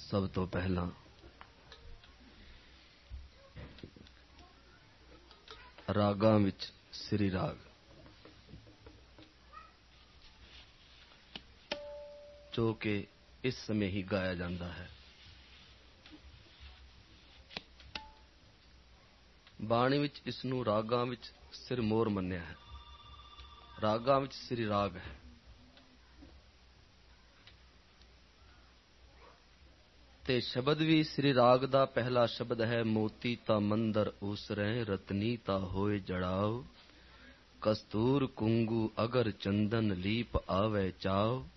ਸਭ ਤੋਂ ਪਹਿਲਾਂ ਰਾਗਾਂ ਵਿੱਚ ਸ੍ਰੀ ਰਾਗ ਜੋ ਕਿ ਇਸ ਸਮੇਂ ਹੀ ਗਾਇਆ ਜਾਂਦਾ ਹੈ। ਬਾਣੀ ਵਿੱਚ ਇਸ ਨੂੰ ਰਾਗਾਂ ਵਿੱਚ ਸਿਰਮੌਰ ਮੰਨਿਆ ਹੈ। ਰਾਗਾਂ ਵਿੱਚ ਸ੍ਰੀ ਰਾਗ ਹੈ। ਤੇ ਸ਼ਬਦ ਵੀ ਸ੍ਰੀ ਰਾਗ ਦਾ ਪਹਿਲਾ ਸ਼ਬਦ ਹੈ। ਮੋਤੀ ਤਾ ਮੰਦਰ ਊਸਰੈ ਰਤਨੀ ਤਾ ਹੋਏ ਜੜਾਓ, ਕਸਤੂਰ ਕੁੰਗੂ ਅਗਰ ਚੰਦਨ ਲੀਪ ਆਵੇ ਚਾਓ।